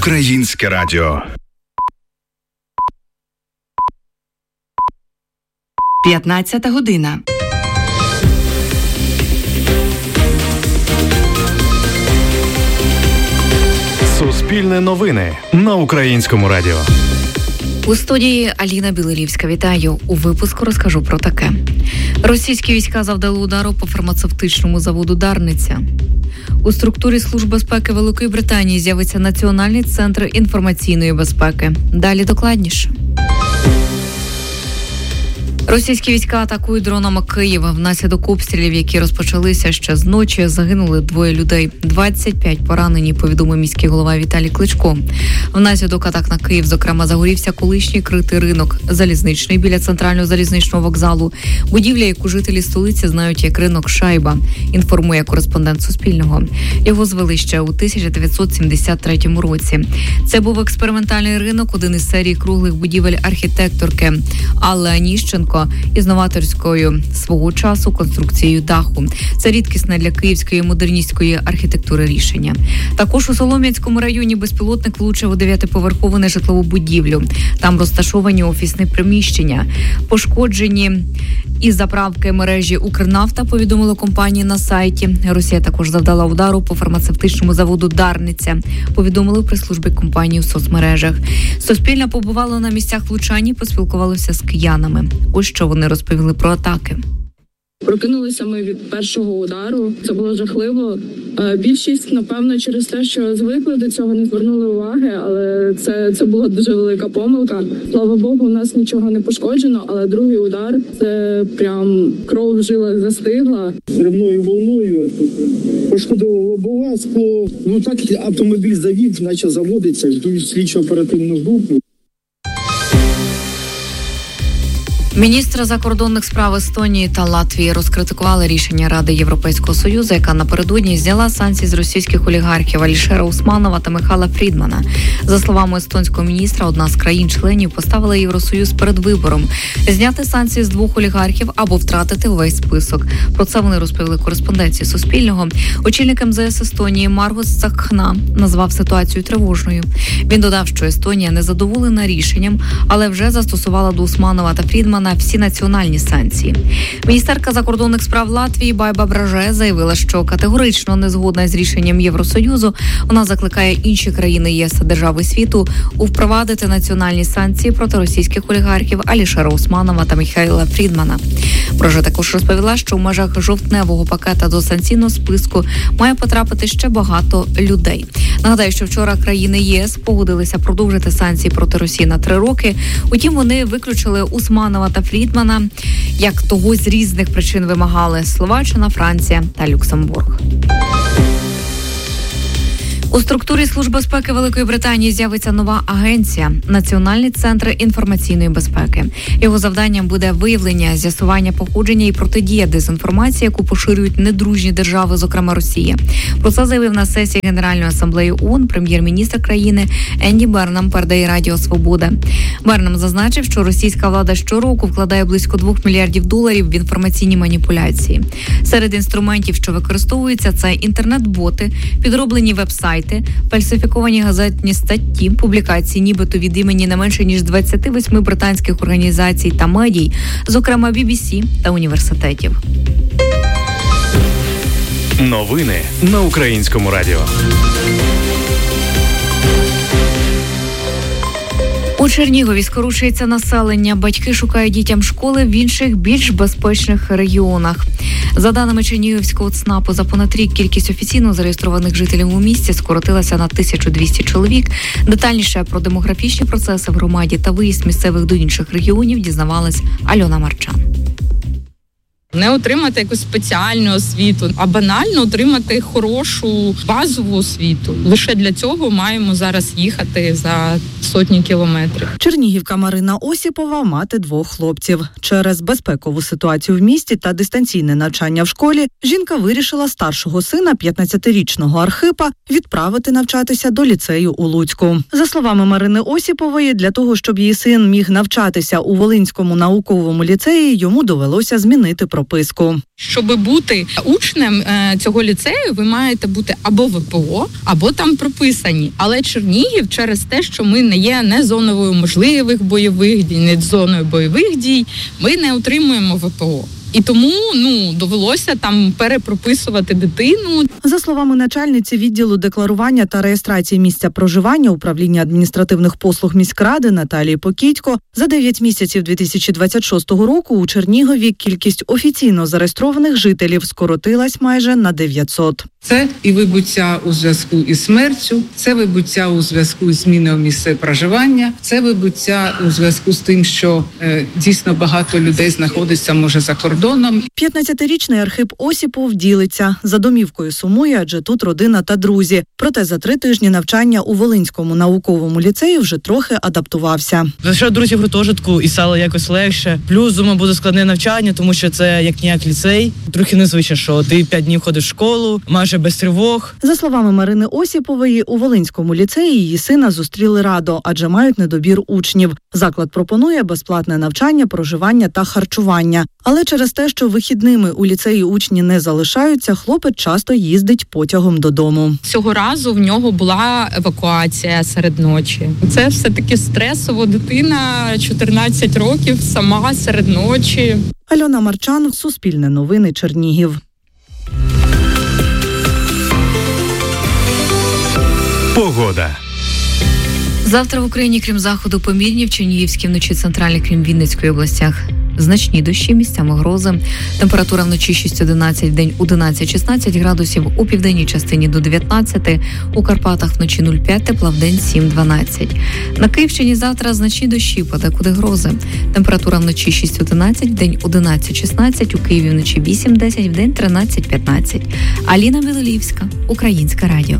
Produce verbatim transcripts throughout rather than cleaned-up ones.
Українське радіо. п'ятнадцята година. Суспільне новини на Українському радіо. У студії Аліна Білилівська. Вітаю. У випуску розкажу про таке. Російські війська завдали удару по фармацевтичному заводу «Дарниця». У структурі Служби безпеки Великої Британії з'явиться Національний центр інформаційної безпеки. Далі докладніше. Російські війська атакують дронами Київ. Внаслідок обстрілів, які розпочалися ще з ночі, загинули двоє людей. двадцять п'ять поранені, повідомив міський голова Віталій Кличко. Внаслідок атак на Київ, зокрема, загорівся колишній критий ринок залізничний біля центрального залізничного вокзалу. Будівля, яку жителі столиці знають як ринок Шайба, інформує кореспондент Суспільного. Його звели ще у тисяча дев'ятсот сімдесят третьому році. Це був експериментальний ринок, один із серії круглих будівель архітекторки Алли Аніщенко із новаторською свого часу конструкцією даху. Це рідкісне для київської модерністської архітектури рішення. Також у Солом'янському районі безпілотник влучив у дев'ятиповерхову нежитлову будівлю. Там розташовані офісні приміщення. Пошкоджені із заправки мережі «Укрнафта», повідомила компанія на сайті. Росія також завдала удару по фармацевтичному заводу «Дарниця», повідомили в прес-службі компанії у соцмережах. Суспільне побувало на місцях влучань і поспілкувалося з киянами. Ось що вони розповіли про атаки. Прокинулися ми від першого удару. Це було жахливо. Більшість, напевно, через те, що звикли до цього, не звернули уваги, але це, це була дуже велика помилка. Слава Богу, у нас нічого не пошкоджено, але другий удар – це прям кров в жилах застигла. Ривною волною пошкодило лобове скло. Ну так автомобіль завів, почав заводитися, ждуть слідчо-оперативну групу. Міністри закордонних справ Естонії та Латвії розкритикували рішення Ради Європейського Союзу, яка напередодні зняла санкції з російських олігархів Алішера Усманова та Михайла Фрідмана. За словами естонського міністра, одна з країн-членів поставила Євросоюз перед вибором – зняти санкції з двох олігархів або втратити увесь список. Про це вони розповіли кореспонденції Суспільного. Очільник ем зе ес Естонії Маргус Цакхна назвав ситуацію тривожною. Він додав, що Естонія не задоволена рішенням, але вже застосувала до Усманова та Фрідмана на всі національні санкції. Міністерка закордонних справ Латвії Байба Браже заявила, що категорично не згодна з рішенням Євросоюзу. Вона закликає інші країни ЄС та держави світу впровадити національні санкції проти російських олігархів Алішера Усманова та Михайла Фрідмана. Браже також розповіла, що в межах жовтневого пакета до санкційного списку має потрапити ще багато людей. Нагадаю, що вчора країни ЄС погодилися продовжити санкції проти Росії на три роки. Утім, вони виключили Усманова та Фрідмана, як того з різних причин вимагали Словаччина, Франція та Люксембург. У структурі Служби безпеки Великої Британії з'явиться нова агенція – Національний центр інформаційної безпеки. Його завданням буде виявлення, з'ясування походження і протидія дезінформації, яку поширюють недружні держави, зокрема Росія. Про це заявив на сесії Генеральної асамблеї ООН прем'єр-міністр країни Енді Бернам, передає Радіо Свобода. Бернам зазначив, що російська влада щороку вкладає близько двох мільярдів доларів в інформаційні маніпуляції. Серед інструментів, що використовуються, це інтернет-боти, підроблені веб-сайти, фальсифіковані газетні статті, публікації нібито від імені не менше ніж двадцяти восьми британських організацій та медій, зокрема бі бі сі та університетів. Новини на Українському радіо. У Чернігові скорочується населення. Батьки шукають дітям школи в інших, більш безпечних регіонах. За даними Чернігівського ЦНАПу, за понад рік кількість офіційно зареєстрованих жителів у місті скоротилася на тисячу двісті чоловік. Детальніше про демографічні процеси в громаді та виїзд місцевих до інших регіонів дізнавалась Альона Марчан. Не отримати якусь спеціальну освіту, а банально отримати хорошу базову освіту. Лише для цього маємо зараз їхати за сотні кілометрів. Чернігівка Марина Осіпова – мати двох хлопців. Через безпекову ситуацію в місті та дистанційне навчання в школі жінка вирішила старшого сина, п'ятнадцятирічного Архипа, відправити навчатися до ліцею у Луцьку. За словами Марини Осіпової, для того, щоб її син міг навчатися у Волинському науковому ліцеї, йому довелося змінити пропозицію. прописку. Щоб бути учнем цього ліцею, ви маєте бути або в ВПО, або там прописані. Але Чернігів через те, що ми не є не зоною можливих бойових дій, не зоною бойових дій, ми не отримуємо ВПО. І тому, ну, довелося там перепрописувати дитину. За словами начальниці відділу декларування та реєстрації місця проживання управління адміністративних послуг міськради Наталії Покітько, за дев'ять місяців дві тисячі двадцять шостого року у Чернігові кількість офіційно зареєстрованих жителів скоротилась майже на дев'ятсот. Це і вибуття у зв'язку із смертю, це вибуття у зв'язку із зміною місця проживання, це вибуття у зв'язку з тим, що е, дійсно багато людей знаходиться, може, за кордоном. п'ятнадцятирічний Архип Осіпов ділиться. За домівкою сумує, адже тут родина та друзі. Проте за три тижні навчання у Волинському науковому ліцеї вже трохи адаптувався. Знайшов друзів гуртожитку і стало якось легше. Плюс, думаю, буде складне навчання, тому що це як-ніяк ліцей. Трохи незвично, що ти п'ять днів ходиш в школу, майже без тривог. За словами Марини Осіпової, у Волинському ліцеї її сина зустріли радо, адже мають недобір учнів. Заклад пропонує безплатне навчання, проживання та харчування. Але через те, що вихідними у ліцеї учні не залишаються, хлопець часто їздить потягом додому. Цього разу в нього була евакуація серед ночі. Це все-таки стресово. Дитина чотирнадцять років, сама серед ночі. Альона Марчан, Суспільне новини, Чернігів. Погода. Завтра в Україні, крім заходу, помірні, в Чернігівській вночі, центральній, крім Вінницької областях. Значні дощі, місцями грози. Температура вночі шість-одинадцять, вдень одинадцять-шістнадцять градусів, у південній частині до дев'ятнадцяти, у Карпатах вночі нуль п'ять, тепла вдень сім-дванадцять. На Київщині завтра значні дощі, подекуди грози. Температура вночі шість-одинадцять, вдень одинадцять-шістнадцять, у Києві вночі вісім-десять, вдень тринадцять-п'ятнадцять. Аліна Білолівська, Українське радіо.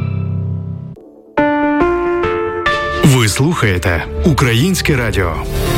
Ви слухаєте Українське радіо.